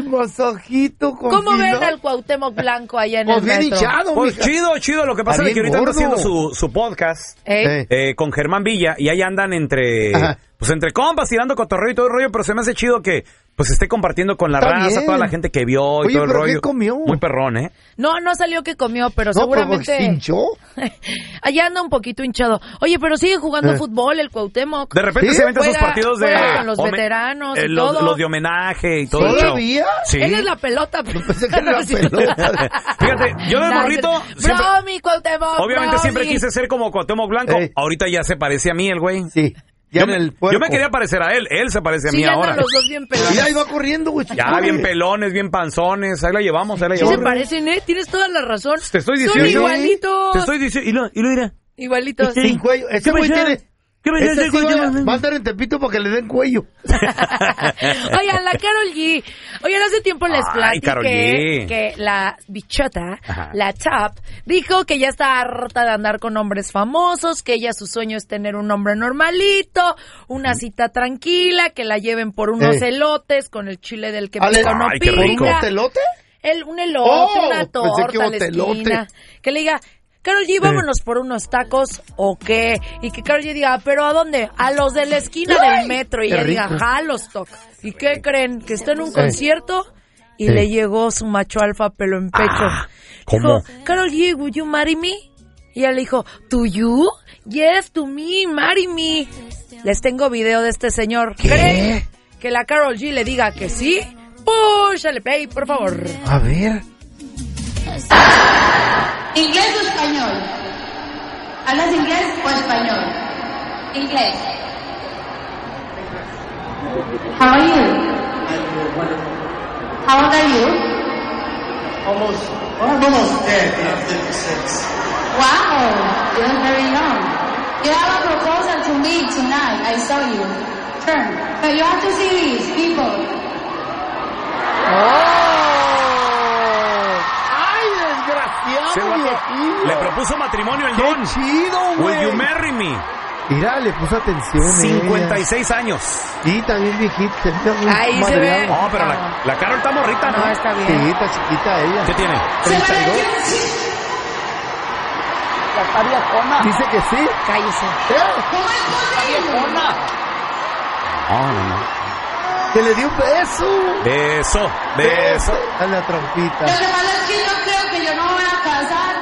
masajito con ¿Cómo ven al Cuauhtémoc Blanco allá en el bien metro? hinchado, Pues chido. Lo que pasa es que ahorita anda haciendo su podcast con Germán Villa y ahí andan entre compas, tirando cotorreo y todo el rollo, pero se me hace chido que pues esté compartiendo con la raza, toda la gente que vio y todo el rollo. ¿Qué comió? Muy perrón, ¿eh? No salió que comió, pero seguramente... ¿Pero se hinchó? Allá anda un poquito hinchado. Oye, pero sigue jugando fútbol el Cuauhtémoc. De repente se venden esos partidos de... con los veteranos y todo. Los de homenaje y todo. ¿Todavía? Sí. Él es la pelota. Pensé que era la pelota. Fíjate, yo de morrito... Bromi, Cuauhtémoc, obviamente siempre quise ser como Cuauhtémoc Blanco. Ahorita ya se parece a mí el güey. Sí. Yo me quería parecer a él se parece a mí ahora. Los dos bien pelones. Y ahí va corriendo, güey. Ya, bien pelones, bien panzones, ahí la llevamos. Sí se parecen, tienes toda la razón. Te estoy diciendo. Son igualitos. Te estoy diciendo, y lo dirá. Igualitos. Sin cuello. Ese güey tiene... va a estar en Tepito para que le den cuello. Oigan, la Karol G. Oigan, hace tiempo les platiqué que la bichota, la Top, dijo que ya está harta de andar con hombres famosos, que ella su sueño es tener un hombre normalito, una cita tranquila, que la lleven por unos elotes con el chile del que pica no pica. ¿Un elote? Un elote, una torta a la esquina. Que le diga... Karol G, vámonos por unos tacos, ¿o qué? Y que Karol G diga, ¿pero a dónde? A los de la esquina del metro. Y ella diga, los toc. ¿Y qué creen? Que está en un concierto y le llegó su macho alfa pelo en pecho. ¿Cómo? Dijo, Karol G, ¿would you marry me? Y ella le dijo, ¿to you? Yes, to me, marry me. Les tengo video de este señor. ¿Qué? ¿Creen que la Karol G le diga que sí? Púchale play, por favor. A ver. ¿Inglés o español? ¿Hablas inglés o español? Inglés. How are you? How old are you? Almost dead. I'm 56. Wow, you're very young. You have a proposal to me tonight. I saw you. Turn. But you have to see these people. Le propuso matrimonio el Don. ¡Qué chido, güey! Will you marry me? Mira, le puso atención. 56 años. Sí, está bien viejita. Ahí se ve. No, pero la Karol está morrita, ¿no? No, está bien. Sí, está chiquita ella. ¿Qué tiene? 32. Dice que sí. Cállese. No. Que le dio un beso. Beso. A la trompita. Lo que pasa es que yo creo que yo no me voy a casar,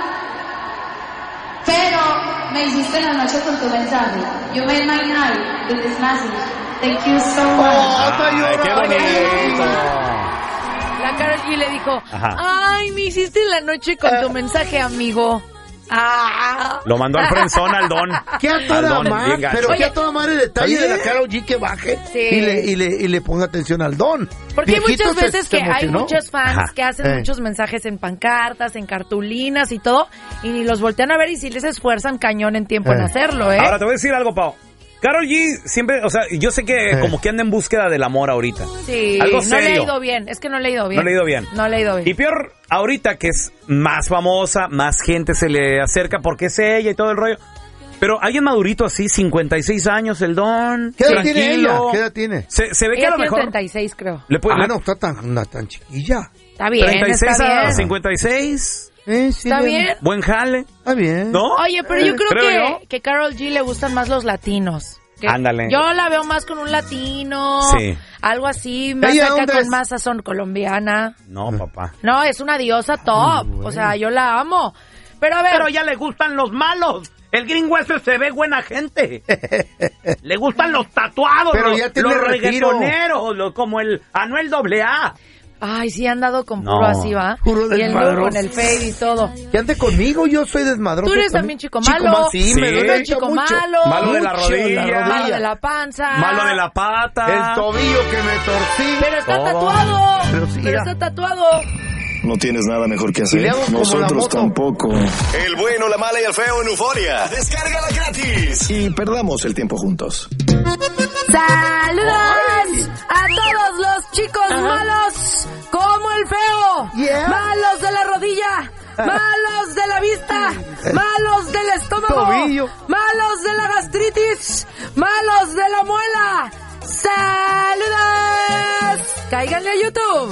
pero me hiciste la noche con tu mensaje. You made my night with this message. Thank you so much. Ay, qué bonito. La Karol G le dijo, ay, me hiciste la noche con tu mensaje, amigo. Lo mandó al frenzón al Don. Qué a toda madre, pero qué a toda madre detalle de la Karol G que baje y le ponga atención al Don. Porque hay muchas veces que hay muchos fans que hacen muchos mensajes en pancartas, en cartulinas y todo, y ni los voltean a ver y si les esfuerzan cañón en tiempo en hacerlo, ¿eh? Ahora te voy a decir algo, Pau. Karol G siempre, o sea, yo sé que como que anda en búsqueda del amor ahorita. Sí, algo serio. No le ha ido bien, es que no le ha ido bien. No le ha ido bien. Y peor, ahorita que es más famosa, más gente se le acerca porque es ella y todo el rollo. Pero alguien madurito así, 56 años, el Don. ¿Qué edad tiene ella? ¿Qué edad tiene? Se ve que a lo mejor... 36, creo. No está tan chiquilla. Está bien, 36 está bien. a 56... Sí, está bien. Buen jale. Está bien. ¿No? Oye, pero yo creo que Karol G le gustan más los latinos. Ándale. Yo la veo más con un latino. Sí. Algo así, más acá con más sazón colombiana. No, papá. No, es una diosa top. O sea, yo la amo. Pero a ver. Pero ya le gustan los malos. El gringo ese se ve buena gente. Le gustan los tatuados, pero los reggaetoneros, como el Anuel AA. Ay, sí, han dado con puro así, ¿va? Puro desmadroso. Y el con el fade y todo. Que ande conmigo, yo soy desmadroso. Tú eres también chico malo. Sí, me doy chico mucho. malo. Malo de la rodilla. Malo de la panza. Malo de la pata. El tobillo que me torcí. Pero está tatuado. Pero está tatuado. No tienes nada mejor que hacer. Nosotros tampoco. El bueno, la mala y el feo en Euforia. Descárgala gratis. Y perdamos el tiempo juntos. ¡Saludos a todos los chicos malos! Como el feo. Malos de la rodilla. Malos de la vista. Malos del estómago. Tobillo. Malos de la gastritis. Malos de la muela. ¡Saludos! Cáiganle a YouTube.